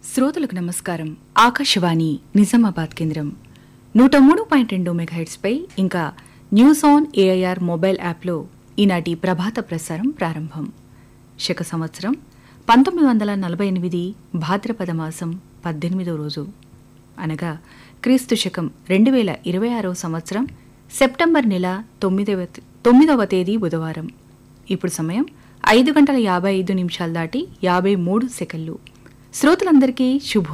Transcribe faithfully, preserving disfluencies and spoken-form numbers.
శ్రోతలకు నమస్కారం. ఆకాశవాణి నిజామాబాద్ కేంద్రం నూట మూడు పాయింట్ రెండు మెగాహెట్స్పై ఇంకా న్యూస్ ఆన్ ఏఐఆర్ మొబైల్ యాప్లో ఈనాటి ప్రభాత ప్రసారం ప్రారంభం. శక సంవత్సరం పంతొమ్మిది వందల నలభై ఎనిమిది భాద్రపద మాసం పద్దెనిమిదో రోజు అనగా క్రీస్తు శకం రెండు వేల ఇరవై ఆరవ సంవత్సరం సెప్టెంబర్ నెల తొమ్మిదవ తొమ్మిదవ తేదీ బుధవారం. ఇప్పుడు సమయం ఐదు గంటల యాభై ఐదు నిమిషాలు దాటి యాభై మూడు సెకన్లు. శ్రోతలందరికీ శుభ